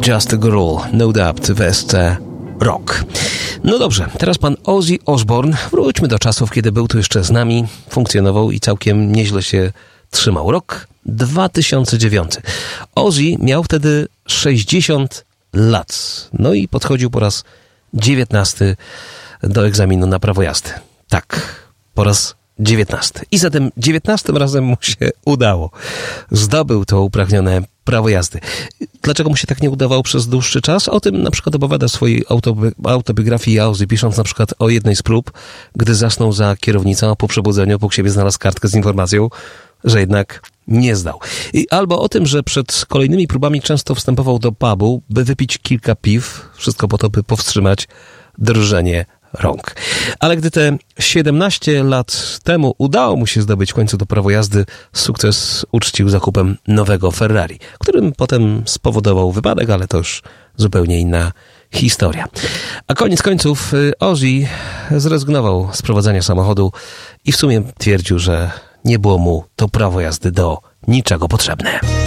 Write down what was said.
Just a Girl, No Doubt w SC Rock. No dobrze, teraz pan Ozzy Osbourne. Wróćmy do czasów, kiedy był tu jeszcze z nami, funkcjonował i całkiem nieźle się trzymał. Rok 2009. Ozzy miał wtedy 60 lat. No i podchodził po raz 19 do egzaminu na prawo jazdy. Tak, po raz 19. I zatem 19 razem mu się udało. Zdobył to upragnione prawo jazdy. Dlaczego mu się tak nie udawało przez dłuższy czas? O tym na przykład opowiada w swojej autobiografii Ozzy, pisząc na przykład o jednej z prób, gdy zasnął za kierownicą, a po przebudzeniu obok siebie znalazł kartkę z informacją, że jednak nie zdał. Albo o tym, że przed kolejnymi próbami często wstępował do pubu, by wypić kilka piw, wszystko po to, by powstrzymać drżenie rąk. Ale gdy te 17 lat temu udało mu się zdobyć w końcu to prawo jazdy, sukces uczcił zakupem nowego Ferrari, którym potem spowodował wypadek, ale to już zupełnie inna historia. A koniec końców Ozzy zrezygnował z prowadzenia samochodu i w sumie twierdził, że nie było mu to prawo jazdy do niczego potrzebne.